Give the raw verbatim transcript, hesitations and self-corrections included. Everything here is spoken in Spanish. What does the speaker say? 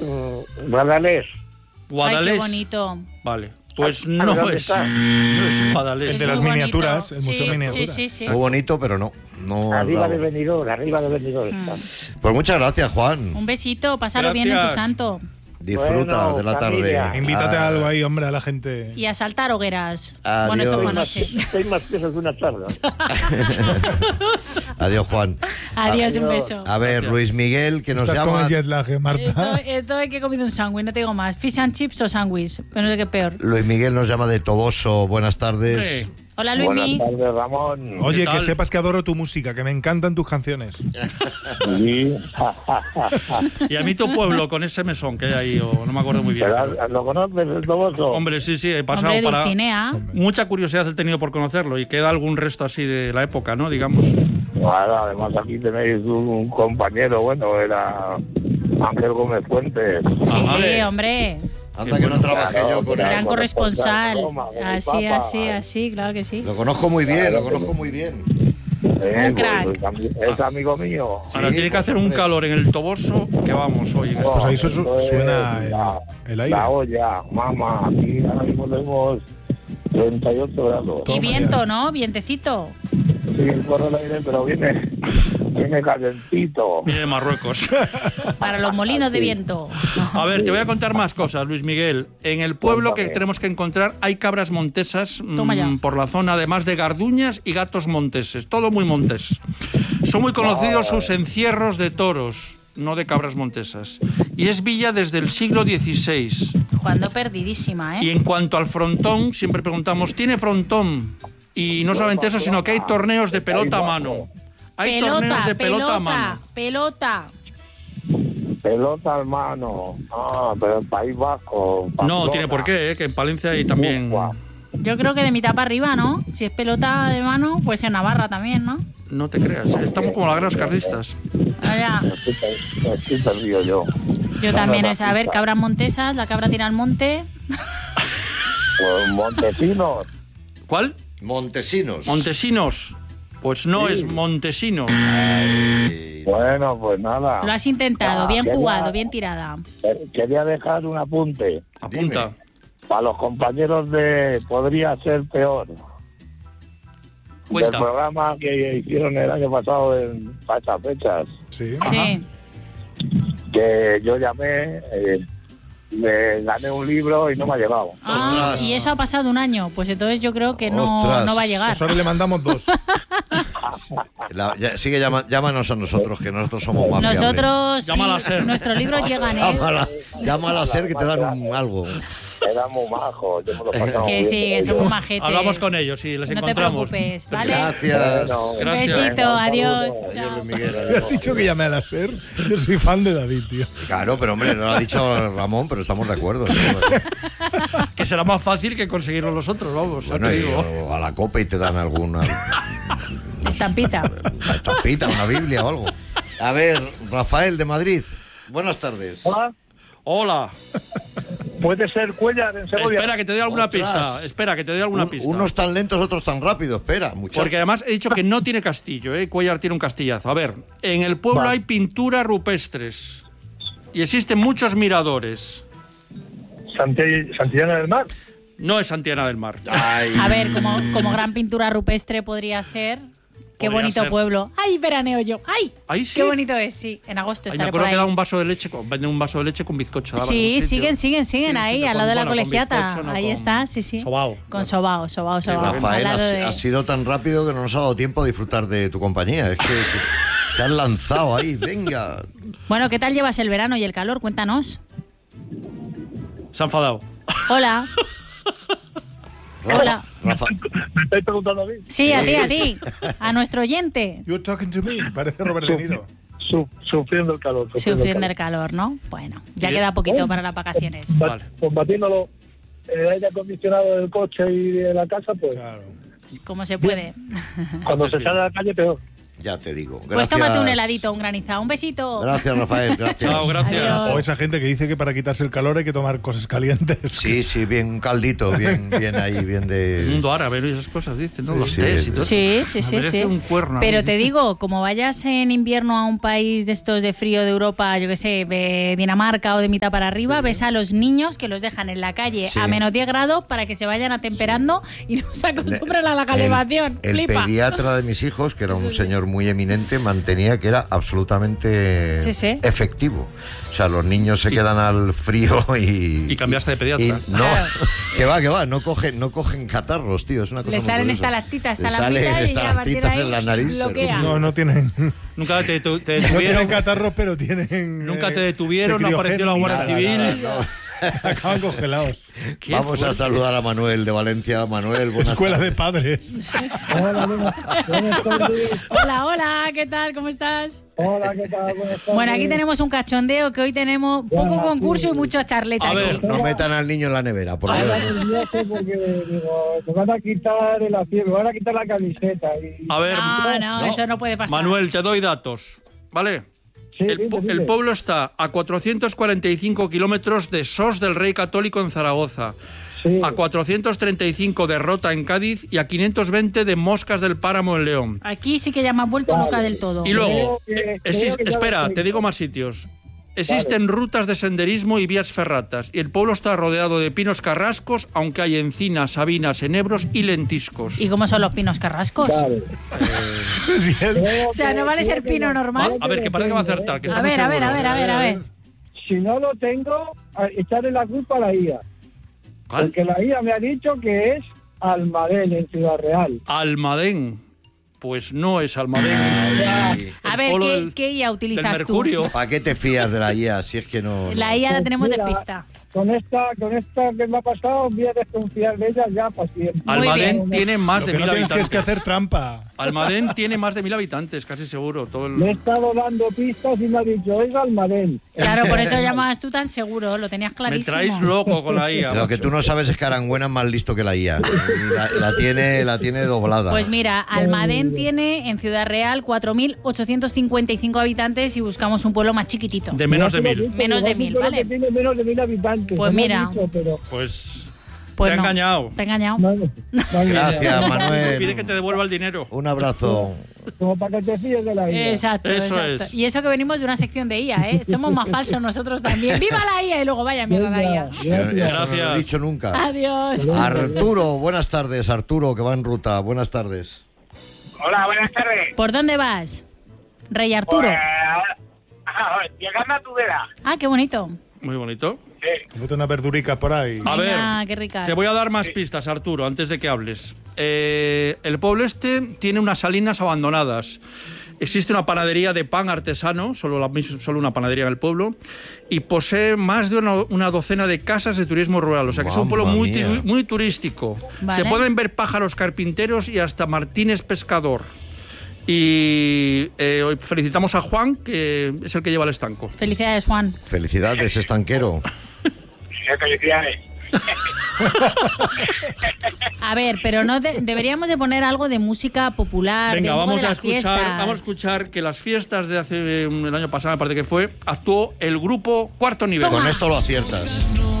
mm, Guadalés. Guadalés. Ay, qué bonito. Vale. Pues no ¿Dónde es, está? no es Guadalés. El de las muy miniaturas, bonito. el Museo Sí, de Miniaturas. Sí, sí, sí. Muy bonito, pero no. no al Arriba lado. de Benidorm, arriba de Benidorm. Mm. está. Pues muchas gracias, Juan. Un besito, pásalo bien en tu Gracias. santo. Disfruta Bueno, de la familia. tarde. Invítate a Ah, algo ahí, hombre, a la gente. Y a saltar hogueras. Adiós. Bueno, eso fue Hay más, anoche. hay más piezas de una tarde. Adiós, Juan. Adiós, un Adiós. beso. A ver, Luis Miguel, que nos Estás con llama. el jet lag, eh, Marta. Esto, esto es que he comido un sándwich, no te digo más. Fish and chips o sándwich, pero no sé qué peor. Luis Miguel nos llama de Toboso. Buenas tardes. Sí. Hola, Buenas Luismi. tardes, Ramón. Oye, ¿Qué que tal? sepas que adoro tu música, que me encantan tus canciones. Sí. Y a mí tu pueblo con ese mesón que hay ahí, o no me acuerdo muy bien. Pero, ¿lo conoces, el Toboso? Hombre, sí, sí, he pasado Hombre, para... Dulcinea. Mucha curiosidad he tenido por conocerlo y queda algún resto así de la época, ¿no? Digamos. Bueno, además aquí tenéis un compañero, bueno, era Ángel Gómez Fuentes. Sí, Ajá. hombre. Anda que no trabajé Claro, yo con claro. él. Gran corresponsal. Roma, con el Así, Papa. así, así, claro que sí. Lo conozco muy bien, lo conozco muy bien. Eh, Un crack. pues, es ami- es amigo mío. Ahora Sí, tiene que hacer un hombre. calor en el Toboso que vamos hoy. Pues ahí su- Esto es suena el- la, el aire. La olla, mamá, aquí ahora mismo tenemos treinta y ocho grados. Y Toma viento, ya. ¿no? Vientecito. Sí, corre el aire, pero viene, viene calentito. Viene de Marruecos. Para los molinos de viento. A ver, te voy a contar más cosas, Luis Miguel. En el pueblo que Cuéntame. tenemos que encontrar hay cabras montesas mm, Toma ya. por la zona, además de garduñas y gatos monteses. Todo muy montés. Son muy conocidos sus encierros de toros, no de cabras montesas. Y es villa desde el siglo dieciséis. Jugando perdidísima, Y ¿eh? en cuanto al frontón, siempre preguntamos, ¿tiene frontón? Y no solamente eso, sino que hay torneos de pelota a mano. Hay torneos de pelota a mano. pelota. Pelota al mano. Ah, pero el País Vasco. No, Pamplona. tiene por qué, ¿eh? Que en Palencia hay también... Ufua. Yo creo que de mitad para arriba, ¿no? Si es pelota de mano, pues en Navarra también, ¿no? No te creas, estamos como las grandes carlistas. Ah, ya. Me estoy per- me estoy perdido yo. Yo también, No, es, a ver, no, cabras montesas, la cabra tira al monte. Pues Montesinos. ¿Cuál? Montesinos. Montesinos. Pues no Sí. es Montesinos. Ay, Bueno, pues nada. Lo has intentado, Ah, bien quería- jugado, bien tirada. Quería dejar un apunte. Apunta. Dime. Para los compañeros de Podría Ser Peor. Cuenta. Del programa que hicieron el año pasado en, para estas fechas. Sí. Sí. Que yo llamé, eh, me gané un libro y no me ha llegado. Ah, Ostras. y eso ha pasado un año. Pues entonces yo creo que no, Ostras. no va a llegar. Pues ahora le mandamos dos. La- ya- sigue, llama- llámanos a nosotros, que nosotros somos más fiables. Nosotros, sí, Llámala a ser. nuestros libros llegan, ¿eh? Llámala, llámala a ser que te dan un- algo. Era muy majo, yo me lo pasaba muy Que bien sí, con que somos ellos. majetes. Hablamos con ellos y les No te encontramos. preocupes, ¿vale? Gracias. Bueno, Un Gracias. besito, Venga, adiós. un saludo. Chao. Adiós, Luis Miguel, Me adiós. has dicho que llame a la SER. Yo soy fan de David, tío. Claro, pero hombre, no lo ha dicho Ramón, pero estamos de acuerdo. ¿No? Que será más fácil que conseguirlo los otros, vamos. ya Bueno, te y- digo. o a la copa y te dan alguna Estampita. una estampita, una Biblia o algo. A ver, Rafael de Madrid. Buenas tardes. Hola, Hola. puede ser Cuellar en Segovia. Espera, que te doy alguna Ostras. pista. Espera, que te doy alguna Un- pista. unos tan lentos, otros tan rápidos. Espera, muchachos. Porque además he dicho que no tiene castillo, ¿eh? Cuellar tiene un castillazo. A ver, en el pueblo Va. hay pinturas rupestres y existen muchos miradores. Santi- Santillana del Mar. No es Santillana del Mar. Ay, A ver, como, como gran pintura rupestre podría ser. Qué Podría bonito ser. pueblo. ¡Ay, veraneo yo! ¡Ay! Ahí sí. Qué bonito es, sí. En agosto Ay, me estaré por acuerdo ahí. que da un vaso de leche, con, venden un vaso de leche con bizcocho. daba en Sí, algún sitio. siguen, siguen, siguen Sí, ahí, sí, al con- lado de la bueno, con colegiata. bizcocho, no ahí con está, sí, sí. sobao. Con sobao, sobao, sobao. Rafael, al lado has, de- has sido tan rápido que no nos ha dado tiempo a disfrutar de tu compañía. Es que te, te has lanzado ahí, venga. Bueno, ¿qué tal llevas el verano y el calor? Cuéntanos. Se ha enfadado. Hola. Hola. Rafa, ¿Me estáis preguntando a mí? Sí, a ti, a ti. A nuestro oyente. You're talking to me. Parece Robert De Niro. Su- sufriendo el calor. Sufriendo el calor, ¿no? Bueno, ya Sí. queda poquito para las vacaciones. Va- Vale. Combatiéndolo el aire acondicionado del coche y de la casa, pues Claro. ¿Cómo se puede? cuando Haces se sale a la calle, peor. Ya te digo. Gracias. Pues tómate un heladito, un granizado. Un besito. Gracias, Rafael. Gracias. Chao, gracias. Adiós. O esa gente que dice que para quitarse el calor hay que tomar cosas calientes. Sí, sí, bien un caldito, bien, bien ahí, bien El de... mundo árabe, ¿no? Y esas cosas dicen, ¿no? Sí, Los sí. tés y todo. Sí, sí, sí, Merece sí. un cuerno. Pero te digo, como vayas en invierno a un país de estos de frío de Europa, yo qué sé, de Dinamarca o de mitad para arriba, sí. ves a los niños que los dejan en la calle Sí. a menos diez grados para que se vayan atemperando sí. y no se acostumbren a la El, calefacción. el Flipa. pediatra de mis hijos, que era un señor muy eminente, mantenía que era absolutamente Sí, sí. efectivo. O sea, los niños se Y- quedan al frío y... Y cambiaste de pediatra. y no, Claro. que va, que va, no cogen, no cogen catarros, tío, es una cosa Le muy salen curiosa. estalactitas, Le estalagmitas salen y ya a partir de estalactitas ahí en la nariz. bloquea. No, no tienen, no Nunca te, te, te tienen detuvieron. catarros, pero tienen... Nunca eh, te detuvieron, no se apareció la Guardia Nada, Civil. nada, no. Acaban congelados. Qué Vamos a fuerte. saludar a Manuel de Valencia. Manuel, buenas Escuela de tardes. padres. Hola, buenas, buenas tardes. Hola, hola, ¿qué tal? ¿Cómo estás? Hola, ¿qué tal? Buenas tardes. Bueno, aquí tenemos un cachondeo que hoy tenemos Ya, poco concurso sí. y mucho charleta. A aquí. ver. No metan al niño en la nevera, por Ahora Dios. nervioso porque digo, me van a quitar el asiento, me van a quitar la camiseta. Y... A ver, No, no, No. eso no puede pasar. Manuel, te doy datos. ¿Vale? Sí, El, dime, pu- dime. el pueblo está a cuatrocientos cuarenta y cinco kilómetros de Sos del Rey Católico en Zaragoza, Sí. a cuatrocientos treinta y cinco de Rota en Cádiz y a quinientos veinte de Moscas del Páramo en León. Aquí sí que ya me has vuelto Vale. loca del todo. Y luego, Creo que- eh, creo exis- que ya espera, lo te tengo. digo más sitios. Existen rutas de senderismo y vías ferratas y el pueblo está rodeado de pinos carrascos, aunque hay encinas, sabinas, enebros y lentiscos. ¿Y cómo son los pinos carrascos? Vale. Sí, él- Creo O sea, no que- vale creo ser que pino lo- normal. creo A ver, lo que parece que va a tengo, acertar, ¿eh? que A está muy ver, a ver, a seguro. ver, a ver, a ver. Si no lo tengo, a- echarle la culpa a la I A. ¿Cuál? Porque la I A me ha dicho que es Almadén, en Ciudad Real. Almadén. Pues no es Almadén. A El ver, polo ¿qué, del- qué I A Del utilizas Mercurio. ¿Para qué te fías de la I A si es que no... tú? La no- I A la Pues tenemos de mira, pista. Con esta, con esta que me ha pasado, voy a desconfiar de ella ya para siempre. Muy Almadén bien. tiene más Lo de que mil no tienes que, habitantes. es que hacer trampa. Almadén tiene más de mil habitantes, casi seguro. Todo el- Le he estado dando pistas y me ha dicho, es Almadén. Claro, por eso llamabas tú tan seguro, lo tenías Me clarísimo. traéis loco con la I A. Lo que macho. tú no sabes es que Arangüena es más listo que la I A. La, la tiene, la tiene doblada. Pues mira, Almadén tiene en Ciudad Real cuatro mil ochocientos cincuenta y cinco habitantes y buscamos un pueblo más chiquitito. De menos de mil. Menos de Igual mil, un pueblo ¿vale? que tiene menos de mil habitantes. Pues no me mira. han dicho, pero... Pues. Pues te ha no. engañado. Te ha engañado. Vale, vale. Gracias, Manuel. Pide que te devuelva el dinero. Un abrazo. Como para que te fíes de la I A. Exacto, Eso exacto. es. Y eso que venimos de una sección de I A, ¿eh? Somos más falsos nosotros también. ¡Viva la I A! Y luego vaya mierda la I A. Venga, Eso no lo he Gracias. dicho nunca. Adiós. Arturo, buenas tardes. Arturo, que va en ruta. Buenas tardes. Hola, buenas tardes. ¿Por dónde vas? Rey Arturo. Pues, ahora, ajá, llegando a Tudela. Ah, qué bonito. Muy bonito. Sí. Mete una verdurica por ahí. A Venga, ver, qué ricas. te voy a dar más pistas, Arturo, antes de que hables. Eh, el pueblo este tiene unas salinas abandonadas. Existe una panadería de pan artesano, solo, la, mis- solo una panadería en el pueblo, y posee más de una, una docena de casas de turismo rural. O sea que es un pueblo Mamma muy, mía. tu- muy turístico. Vale. Se pueden ver pájaros carpinteros y hasta Martínez Pescador. Y eh, hoy felicitamos a Juan, que es el que lleva el estanco. Felicidades, Juan. Felicidades, estanquero. Eh, Felicidades. A ver, pero no de- deberíamos de poner algo de música popular. de Venga, un poco vamos de a las escuchar, fiestas. vamos a escuchar que las fiestas de hace eh, el año pasado, me parece que fue, actuó el grupo Cuarto Nivel. Con esto lo aciertas.